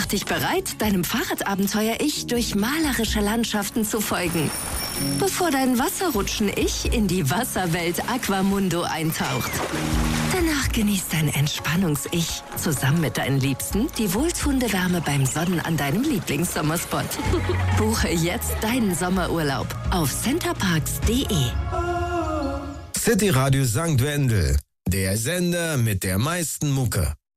dich bereit, deinem Fahrradabenteuer-Ich durch malerische Landschaften zu folgen, bevor dein Wasserrutschen-Ich in die Wasserwelt Aquamundo eintaucht. Danach genießt dein Entspannungs-Ich zusammen mit deinen Liebsten die wohltuende Wärme beim Sonnen an deinem Lieblingssommerspot. Buche jetzt deinen Sommerurlaub auf centerparks.de. City Radio St. Wendel, der Sender mit der meisten Mucke.